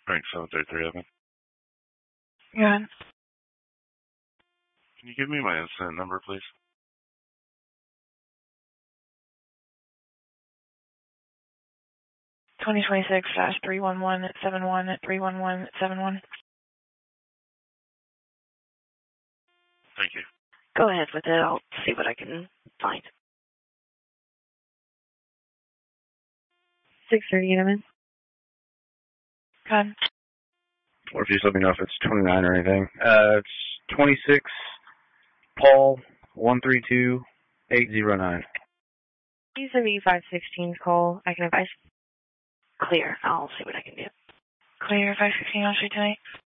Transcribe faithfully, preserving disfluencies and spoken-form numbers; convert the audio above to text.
Frank seven three three, Evan. Yeah. Can you give me my incident number, please? twenty twenty-six dash three one one seven one three one one seven one. Thank you. Go ahead with it. I'll see what I can find. six thirty, Evan. Con. Or if you just let me know if it's twenty-nine or anything. Uh, it's twenty-six, Paul, one three two eight zero nine. Use the V five sixteen call. I can advise. Clear. I'll see what I can do. Clear five sixteen on street tonight.